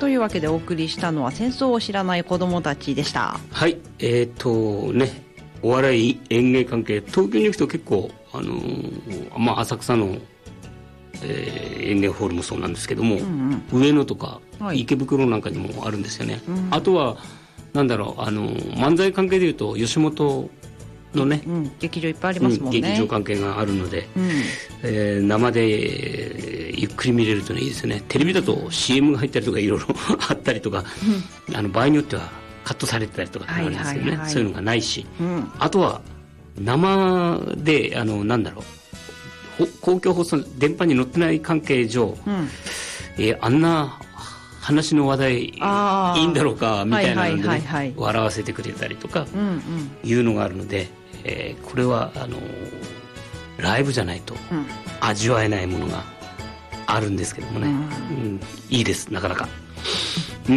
というわけでお送りしたのは戦争を知らない子どもたちでした。 はい。お笑い演芸関係、東京に行くと結構浅草の、演芸ホールもそうなんですけども、上野とか池袋なんかにもあるんですよね。あとは漫才関係でいうと吉本のね、 劇場いっぱいありますもんね。 劇場関係があるので、生でゆっくり見れるといいですね。テレビだと CM が入ったりとかいろいろあったりとか、場合によってはカットされてたりとかあるんですけどね、そういうのがないし、あとは生で公共放送電波に乗ってない関係上、あんな話の話題いいんだろうかみたいなので、ね、笑わせてくれたりとかいうのがあるので、これはライブじゃないと味わえないものがあるんですけどもね、いいですなかなか。そ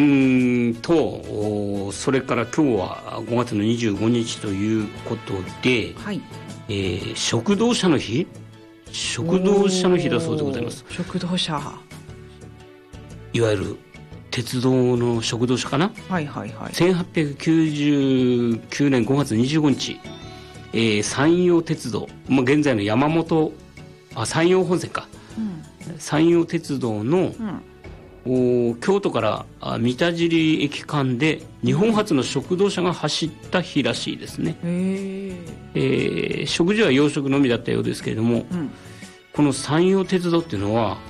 れから今日は5月の25日ということで、食堂車の日だそうでございます。 食堂車、 いわゆる鉄道の食堂車かな。1899年5月25日、山陽鉄道、現在の山陽本線か、山陽鉄道の、京都から三田尻駅間で日本初の食堂車が走った日らしいですね。食事は洋食のみだったようですけれども、この山陽鉄道っていうのは、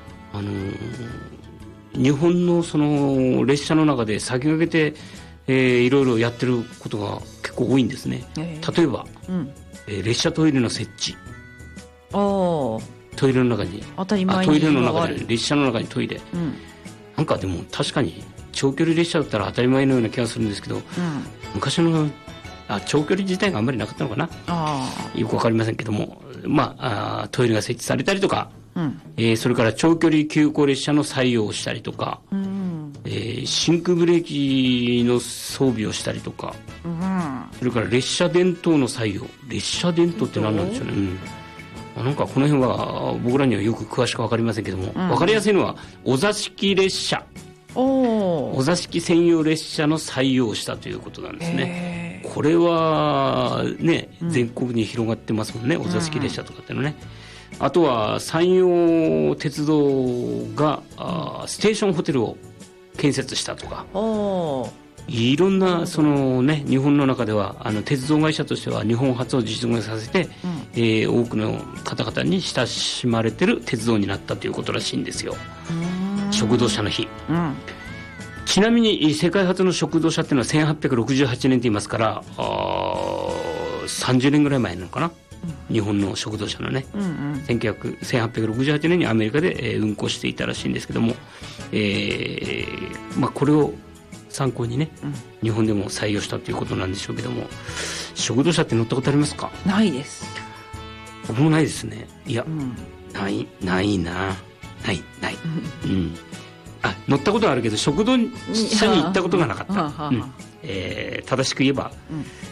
日本のその列車の中で先駆けて、いろいろやってることが結構多いんですね。例えば、列車トイレの設置、トイレの中にトイレの中で列車の中にトイレ、なんかでも確かに長距離列車だったら当たり前のような気がするんですけど、昔の長距離自体があんまりなかったのかな、よくわかりませんけども、トイレが設置されたりとか、それから長距離急行列車の採用をしたりとか、真空ブレーキの装備をしたりとか、それから列車電灯の採用。列車電灯って何なんでしょうね。なんかこの辺は僕らにはよく詳しく分かりませんけども、分かりやすいのはお座敷列車、お座敷専用列車の採用をしたということなんですね。これはね、全国に広がってますもんね、お座敷列車とかってのね。あとは山陽鉄道がステーションホテルを建設したとか、いろんなそのね、日本の中では鉄道会社としては日本初を実現させて、多くの方々に親しまれてる鉄道になったということらしいんですよ。食堂車の日、ちなみに世界初の食堂車っていうのは1868年って言いますから、30年ぐらい前なのかな、日本の食堂車のね、1868年にアメリカで、運行していたらしいんですけども、これを参考にね、日本でも採用したということなんでしょうけども、食堂車って乗ったことありますか？ ないです。 僕もないですね。いや、ないな、乗ったことはあるけど食堂車に行ったことがなかった。正しく言えば、